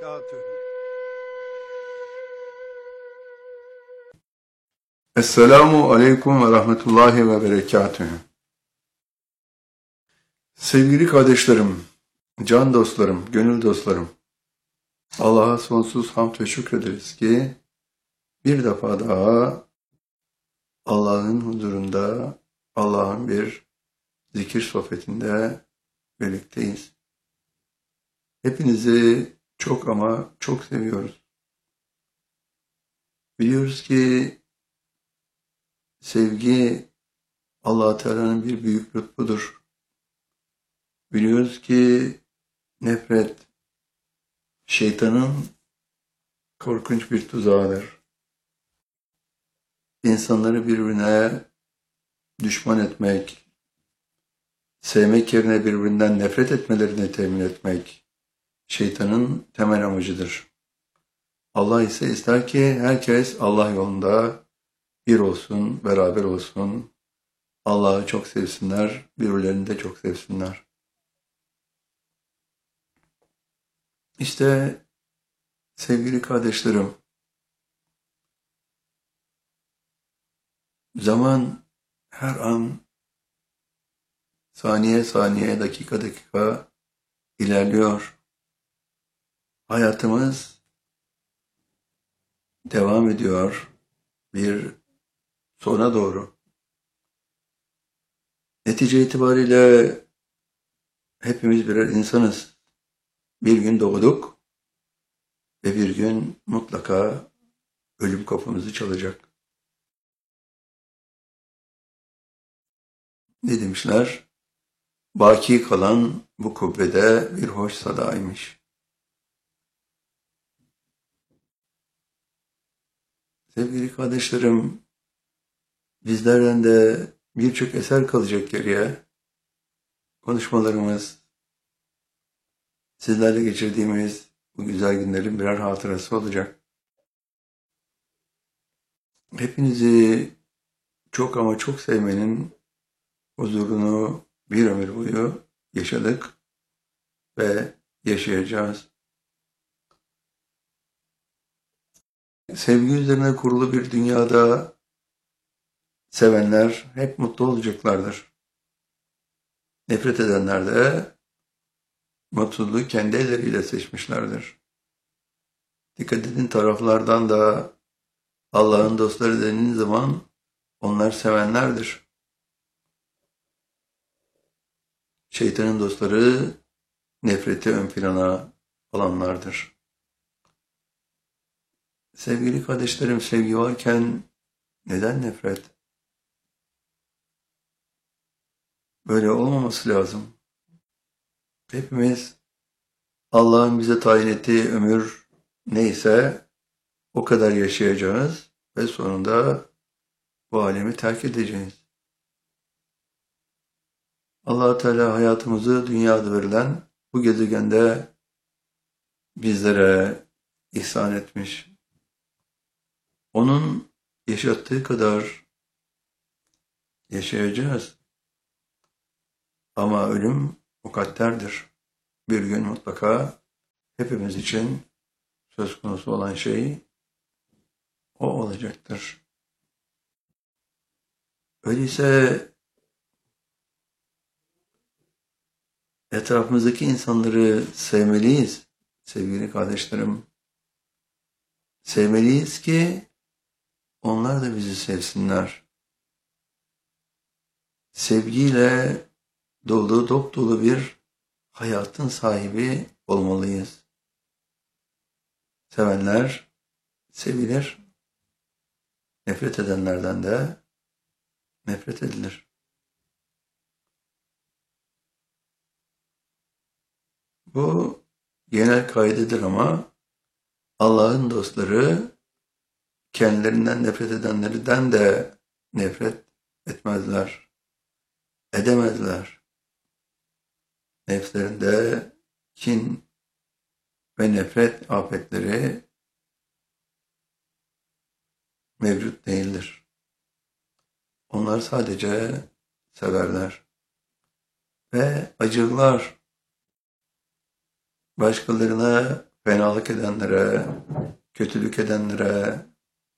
وبركاته. Esselamu Aleyküm ve Rahmetullahi ve Berekatühü. Sevgili kardeşlerim, can dostlarım, gönül dostlarım, Allah'a sonsuz hamd ve şükrederiz ki bir defa daha Allah'ın huzurunda, Allah'ın bir zikir sohbetinde birlikteyiz. Hepinizi çok ama çok seviyoruz. Biliyoruz ki sevgi Allah-u Teala'nın bir büyük lütfudur. Biliyoruz ki nefret şeytanın korkunç bir tuzağıdır. İnsanları birbirine düşman etmek, sevmek yerine birbirinden nefret etmelerini temin etmek şeytanın temel amacıdır. Allah ise ister ki herkes Allah yolunda bir olsun, beraber olsun, Allah'ı çok sevsinler, birbirlerini de çok sevsinler. İşte sevgili kardeşlerim, zaman her an saniye saniye, dakika dakika ilerliyor. Hayatımız devam ediyor bir sona doğru. Netice itibariyle hepimiz birer insanız. Bir gün doğduk ve bir gün mutlaka ölüm kapımızı çalacak. Ne demişler? Baki kalan bu kubbede bir hoş sadaymış. Sevgili kardeşlerim, bizlerden de birçok eser kalacak geriye. Konuşmalarımız, sizlerle geçirdiğimiz bu güzel günlerin birer hatırası olacak. Hepinizi çok ama çok sevmenin huzurunu bir ömür boyu yaşadık ve yaşayacağız. Sevgi üzerine kurulu bir dünyada sevenler hep mutlu olacaklardır. Nefret edenler de mutluluğu kendi elleriyle seçmişlerdir. Dikkat edin, taraflardan da Allah'ın dostları denildiği zaman onlar sevenlerdir. Şeytanın dostları nefreti ön plana alanlardır. Sevgili kardeşlerim, sevgi varken neden nefret? Böyle olmaması lazım. Hepimiz Allah'ın bize tayin ettiği ömür neyse o kadar yaşayacağız ve sonunda bu alemi terk edeceğiz. Allah-u Teala hayatımızı dünyada verilen bu gezegende bizlere ihsan etmiş. Onun yaşattığı kadar yaşayacağız. Ama ölüm mukadderdir. Bir gün mutlaka hepimiz için söz konusu olan şey o olacaktır. Öyleyse etrafımızdaki insanları sevmeliyiz sevgili kardeşlerim. Sevmeliyiz ki onlar da bizi sevsinler. Sevgiyle dolu, dop dolu bir hayatın sahibi olmalıyız. Sevenler sevilir, nefret edenlerden de nefret edilir. Bu genel kaidedir ama Allah'ın dostları kendilerinden nefret edenlerden de nefret etmezler, edemezler. Nefslerinde kin ve nefret afetleri mevcut değildir. Onlar sadece severler ve acırlar. Başkalarına fenalık edenlere, kötülük edenlere,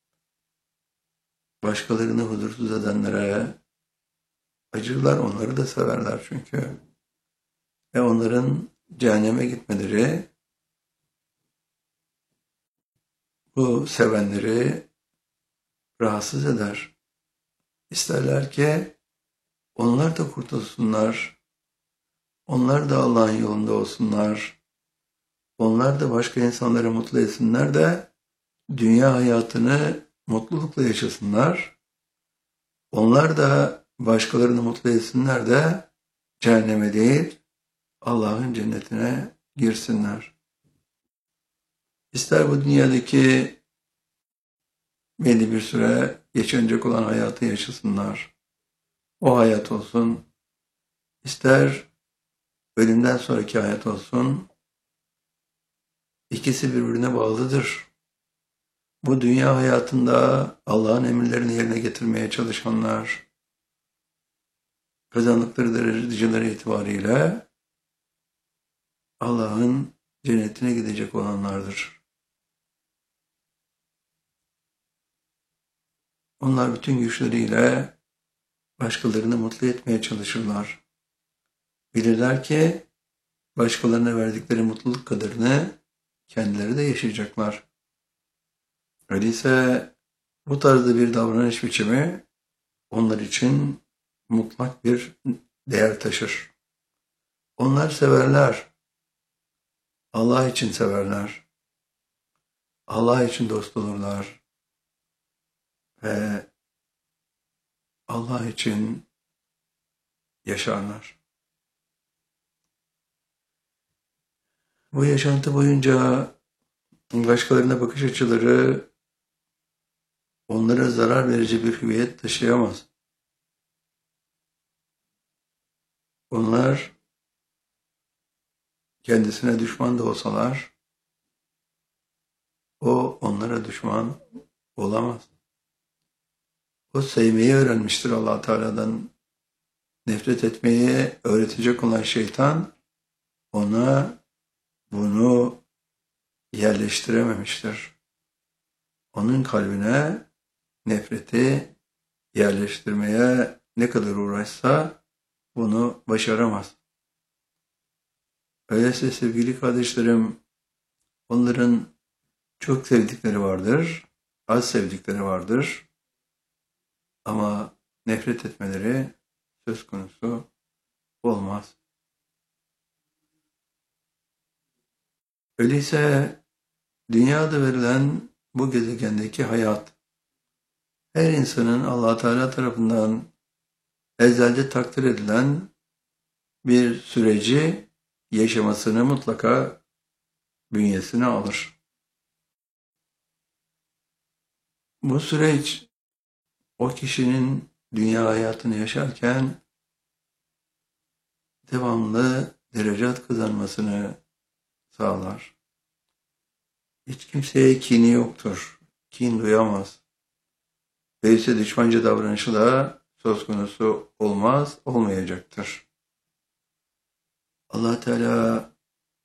başkalarını huzursuz edenlere acırlar, onları da severler çünkü. Ve onların cehenneme gitmeleri bu sevenleri rahatsız eder. İsterler ki onlar da kurtulsunlar, onlar da Allah'ın yolunda olsunlar, onlar da başka insanları mutlu etsinler de dünya hayatını mutlulukla yaşasınlar. Onlar da başkalarını mutlu etsinler de cehenneme değil, Allah'ın cennetine girsinler. İster bu dünyadaki belli bir süre yaşanacak olan hayatı yaşasınlar. O hayat olsun. İster ölümden sonraki hayat olsun. İkisi birbirine bağlıdır. Bu dünya hayatında Allah'ın emirlerini yerine getirmeye çalışanlar, kazandıkları dereceleri itibariyle Allah'ın cennetine gidecek olanlardır. Onlar bütün güçleriyle başkalarını mutlu etmeye çalışırlar. Bilirler ki başkalarına verdikleri mutluluk kadarını kendileri de yaşayacaklar. Öyleyse bu tarzda bir davranış biçimi onlar için mutlak bir değer taşır. Onlar severler. Allah için severler. Allah için dost olurlar. Ve Allah için yaşarlar. Bu yaşantı boyunca başkalarına bakış açıları onlara zarar verici bir hüviyet taşıyamaz. Onlar kendisine düşman da olsalar o onlara düşman olamaz. O sevmeyi öğrenmiştir Allah Teala'dan. Nefret etmeyi öğretecek olan şeytan ona bunu yerleştirememiştir. Onun kalbine nefreti yerleştirmeye ne kadar uğraşsa bunu başaramaz. Öyleyse sevgili kardeşlerim, onların çok sevdikleri vardır, az sevdikleri vardır ama nefret etmeleri söz konusu olmaz. Öyleyse dünyada verilen bu gezegendeki hayat, her insanın Allah Teala tarafından ezelde takdir edilen bir süreci yaşamasını mutlaka bünyesine alır. Bu süreç o kişinin dünya hayatını yaşarken devamlı derecat kazanmasını sağlar. Hiç kimseye kini yoktur. Kin duyamaz. Öyleyse düşmanca davranışı da söz konusu olmaz, olmayacaktır. Allah Teala